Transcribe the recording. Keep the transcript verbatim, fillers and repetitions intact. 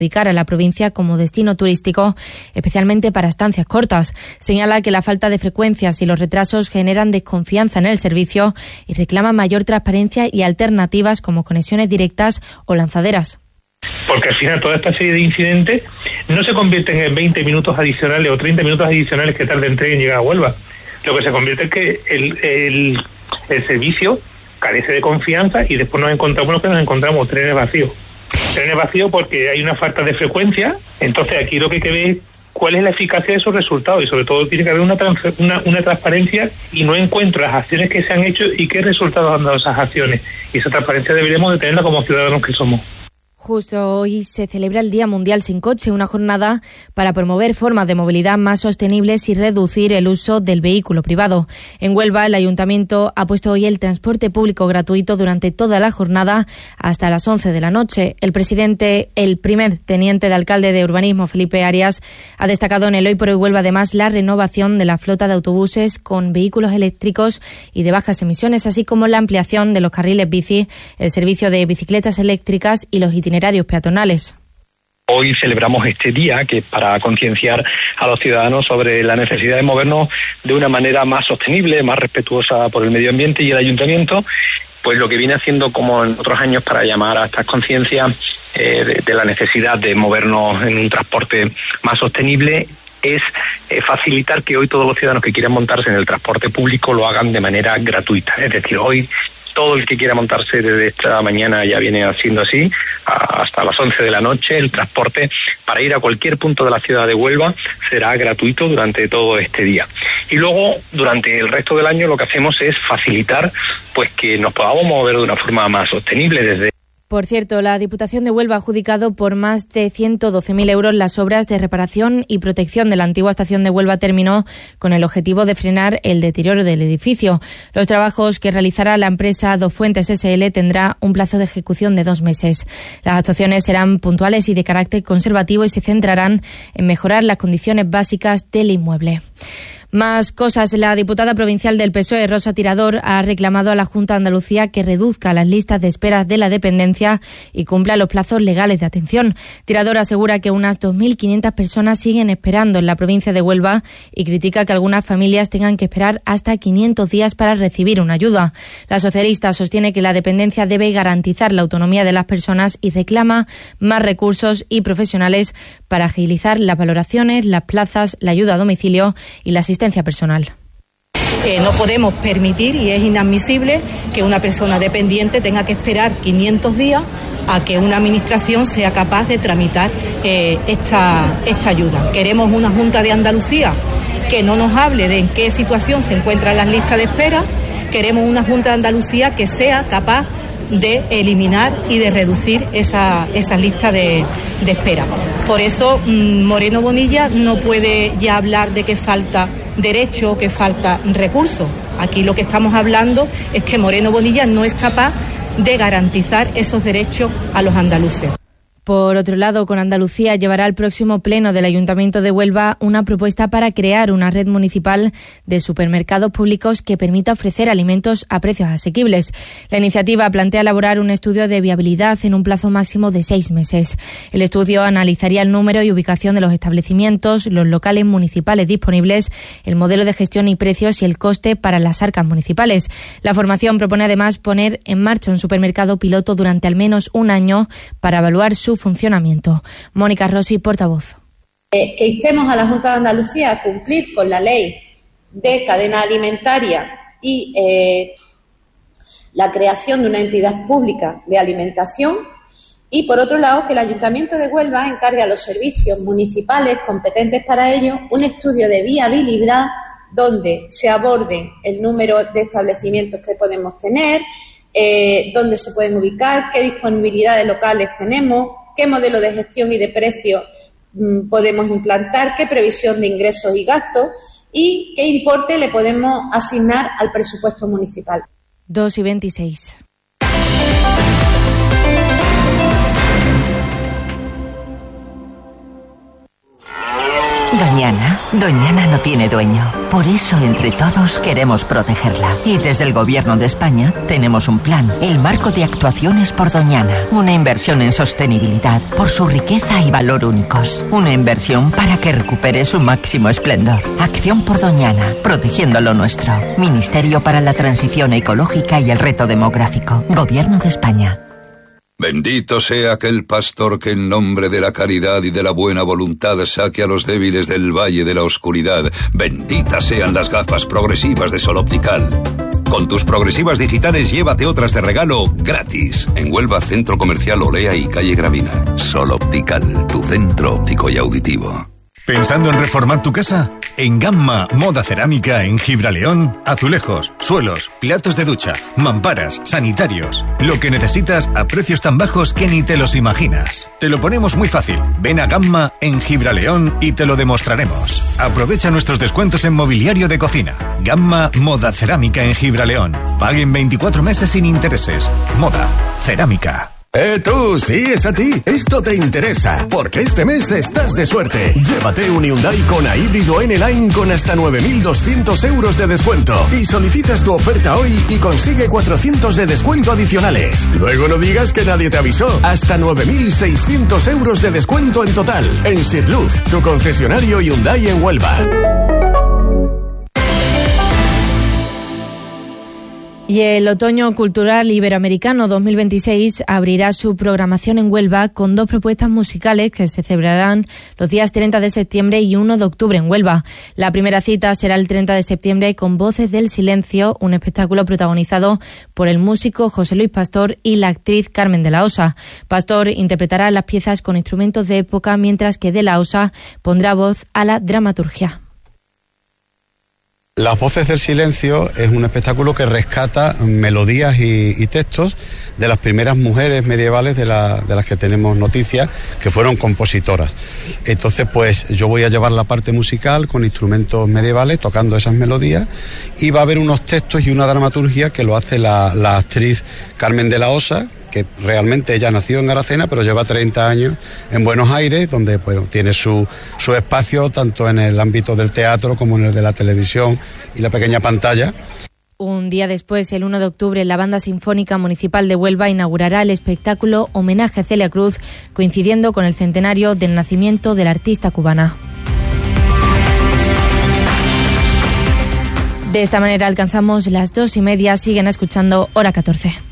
ubicar a la provincia como destino turístico, especialmente para estancias cortas. Señala que la falta de frecuencias y los retrasos generan desconfianza en el servicio y reclama mayor transparencia y alternativas como conexiones directas o lanzaderas. Porque al final toda esta serie de incidentes no se convierten en veinte minutos adicionales o treinta minutos adicionales que tarde en tren en llegar a Huelva. Lo que se convierte es que el, el, el servicio carece de confianza y después nos encontramos lo que nos encontramos, trenes vacíos. Trenes vacíos porque hay una falta de frecuencia. Entonces aquí lo que hay que ver es cuál es la eficacia de esos resultados y sobre todo tiene que haber una, trans- una, una transparencia, y no encuentro las acciones que se han hecho y qué resultados han dado esas acciones. Y esa transparencia deberíamos de tenerla como ciudadanos que somos. Justo hoy se celebra el Día Mundial Sin Coche, una jornada para promover formas de movilidad más sostenibles y reducir el uso del vehículo privado. En Huelva, el Ayuntamiento ha puesto hoy el transporte público gratuito durante toda la jornada hasta las once de la noche. El presidente, el primer teniente de alcalde de Urbanismo, Felipe Arias, ha destacado en el Hoy por Hoy Huelva además la renovación de la flota de autobuses con vehículos eléctricos y de bajas emisiones, así como la ampliación de los carriles bici, el servicio de bicicletas eléctricas y los itinerarios itinerarios peatonales. Hoy celebramos este día que es para concienciar a los ciudadanos sobre la necesidad de movernos de una manera más sostenible, más respetuosa por el medio ambiente, y el Ayuntamiento, pues lo que viene haciendo como en otros años para llamar a estas conciencias eh, de, de la necesidad de movernos en un transporte más sostenible es eh, facilitar que hoy todos los ciudadanos que quieran montarse en el transporte público lo hagan de manera gratuita. Es decir, hoy todo el que quiera montarse desde esta mañana, ya viene haciendo así, hasta las once de la noche, el transporte para ir a cualquier punto de la ciudad de Huelva será gratuito durante todo este día. Y luego, durante el resto del año, lo que hacemos es facilitar pues que nos podamos mover de una forma más sostenible desde... Por cierto, la Diputación de Huelva ha adjudicado por más de ciento doce mil euros las obras de reparación y protección de la antigua estación de Huelva Término, con el objetivo de frenar el deterioro del edificio. Los trabajos que realizará la empresa Dos Fuentes ese ele tendrá un plazo de ejecución de dos meses. Las actuaciones serán puntuales y de carácter conservativo y se centrarán en mejorar las condiciones básicas del inmueble. Más cosas. La diputada provincial del P S O E, Rosa Tirador, ha reclamado a la Junta de Andalucía que reduzca las listas de espera de la dependencia y cumpla los plazos legales de atención. Tirador asegura que unas dos mil quinientas personas siguen esperando en la provincia de Huelva y critica que algunas familias tengan que esperar hasta quinientos días para recibir una ayuda. La socialista sostiene que la dependencia debe garantizar la autonomía de las personas y reclama más recursos y profesionales para agilizar las valoraciones, las plazas, la ayuda a domicilio y la asistencia personal. Eh, no podemos permitir, y es inadmisible, que una persona dependiente tenga que esperar quinientos días a que una administración sea capaz de tramitar eh, esta, esta ayuda. Queremos una Junta de Andalucía que no nos hable de en qué situación se encuentran las listas de espera. Queremos una Junta de Andalucía que sea capaz de eliminar y de reducir esa, esa lista de, de espera. Por eso Moreno Bonilla no puede ya hablar de que falta derecho, que falta recursos. Aquí lo que estamos hablando es que Moreno Bonilla no es capaz de garantizar esos derechos a los andaluces. Por otro lado, Con Andalucía llevará al próximo pleno del Ayuntamiento de Huelva una propuesta para crear una red municipal de supermercados públicos que permita ofrecer alimentos a precios asequibles. La iniciativa plantea elaborar un estudio de viabilidad en un plazo máximo de seis meses. El estudio analizaría el número y ubicación de los establecimientos, los locales municipales disponibles, el modelo de gestión y precios y el coste para las arcas municipales. La formación propone además poner en marcha un supermercado piloto durante al menos un año para evaluar su funcionamiento. Mónica Rossi, portavoz. Eh, que instemos a la Junta de Andalucía a cumplir con la ley de cadena alimentaria y eh, la creación de una entidad pública de alimentación, y por otro lado que el Ayuntamiento de Huelva encargue a los servicios municipales competentes para ello un estudio de viabilidad donde se aborde el número de establecimientos que podemos tener, eh, dónde se pueden ubicar, qué disponibilidad de locales tenemos, qué modelo de gestión y de precios mmm, podemos implantar, qué previsión de ingresos y gastos y qué importe le podemos asignar al presupuesto municipal. dos y veintiséis. Doñana, Doñana no tiene dueño. Por eso, entre todos, queremos protegerla. Y desde el Gobierno de España tenemos un plan, el Marco de Actuaciones por Doñana. Una inversión en sostenibilidad por su riqueza y valor únicos. Una inversión para que recupere su máximo esplendor. Acción por Doñana, protegiendo lo nuestro. Ministerio para la Transición Ecológica y el Reto Demográfico. Gobierno de España. Bendito sea aquel pastor que en nombre de la caridad y de la buena voluntad saque a los débiles del valle de la oscuridad. Benditas sean las gafas progresivas de Sol Optical. Con tus progresivas digitales llévate otras de regalo gratis. En Huelva, Centro Comercial Olea y Calle Gravina. Sol Optical, tu centro óptico y auditivo. ¿Pensando en reformar tu casa? En Gamma Moda Cerámica en Gibraleón, azulejos, suelos, platos de ducha, mamparas, sanitarios. Lo que necesitas a precios tan bajos que ni te los imaginas. Te lo ponemos muy fácil. Ven a Gamma en Gibraleón y te lo demostraremos. Aprovecha nuestros descuentos en mobiliario de cocina. Gamma Moda Cerámica en Gibraleón. Paguen veinticuatro meses sin intereses. Moda Cerámica. ¡Eh tú! Sí, es a ti. Esto te interesa, porque este mes estás de suerte. Llévate un Hyundai Kona híbrido N-Line con hasta nueve mil doscientos euros de descuento. Y solicitas tu oferta hoy y consigue cuatrocientos de descuento adicionales. Luego no digas que nadie te avisó. Hasta nueve mil seiscientos euros de descuento en total. En Sirluz, tu concesionario Hyundai en Huelva. Y el Otoño Cultural Iberoamericano dos mil veintiséis abrirá su programación en Huelva con dos propuestas musicales que se celebrarán los días treinta de septiembre y uno de octubre en Huelva. La primera cita será el treinta de septiembre con Voces del Silencio, un espectáculo protagonizado por el músico José Luis Pastor y la actriz Carmen de la Osa. Pastor interpretará las piezas con instrumentos de época, mientras que de la Osa pondrá voz a la dramaturgia. Las Voces del Silencio es un espectáculo que rescata melodías y, y textos de las primeras mujeres medievales de, la, de las que tenemos noticias, que fueron compositoras. Entonces, pues yo voy a llevar la parte musical con instrumentos medievales, tocando esas melodías, y va a haber unos textos y una dramaturgia que lo hace la, la actriz Carmen de la Osa, que realmente ella nació en Aracena, pero lleva treinta años en Buenos Aires, donde bueno, tiene su, su espacio tanto en el ámbito del teatro como en el de la televisión y la pequeña pantalla. Un día después, el uno de octubre, la Banda Sinfónica Municipal de Huelva inaugurará el espectáculo Homenaje a Celia Cruz, coincidiendo con el centenario del nacimiento de la artista cubana. De esta manera alcanzamos las dos y media. Siguen escuchando Hora catorce.